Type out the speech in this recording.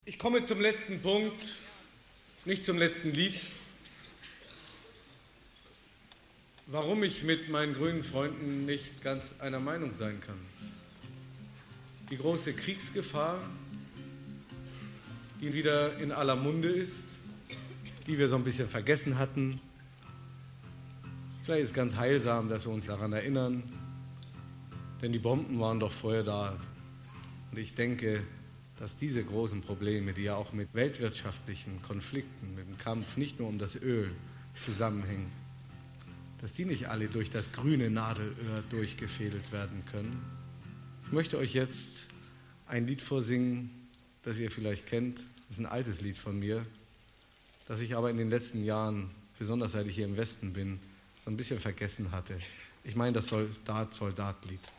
Ich komme zum letzten Punkt, nicht zum letzten Lied. Warum ich mit meinen grünen Freunden nicht ganz einer Meinung sein kann. Die große Kriegsgefahr, die wieder in aller Munde ist, die wir so ein bisschen vergessen hatten. Vielleicht ist es ganz heilsam, dass wir uns daran erinnern, denn die Bomben waren doch vorher da. Und ich denke, dass diese großen Probleme, die ja auch mit weltwirtschaftlichen Konflikten, mit dem Kampf nicht nur um das Öl zusammenhängen, dass die nicht alle durch das grüne Nadelöhr durchgefädelt werden können. Ich möchte euch jetzt ein Lied vorsingen, das ihr vielleicht kennt. Das ist ein altes Lied von mir, das ich aber in den letzten Jahren, besonders seit ich hier im Westen bin, so ein bisschen vergessen hatte. Ich meine das Soldat-Lied.